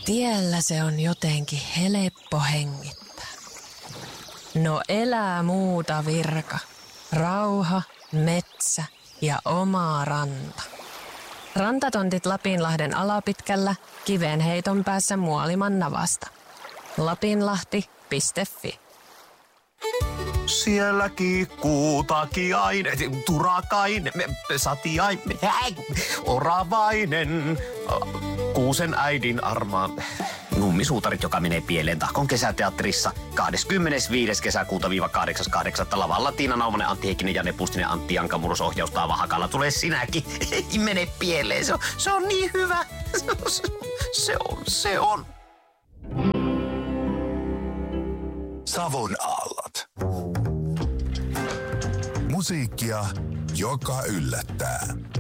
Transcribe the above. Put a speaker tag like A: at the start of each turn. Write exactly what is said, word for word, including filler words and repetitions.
A: tiellä se on jotenkin helppo hengittää. No elää muuta virka. Rauha, metsä ja oma ranta. Rantatontit Lapinlahden alapitkällä, kivenheiton päässä Muoliman navasta. lapinlahti piste fi.
B: Siellä kiikkuu takiainen, turakainen, satiainen, oravainen, kuusen äidin arma. Nummisuutarit, joka menee pieleen Tahkon kesäteatterissa kahdeskymmenesviides kesäkuuta viiva kahdeksas kahdeksatta lavalla Tiina Naumanen, Antti Heikkinen, Janne Pustinen, Antti Jankamurus, ohjaus Taava Hakala. Tulee sinäkin. Ei mene pieleen. Se on, se on niin hyvä. Se on, se on, se on.
C: Savon aallot. Musiikkia, joka yllättää.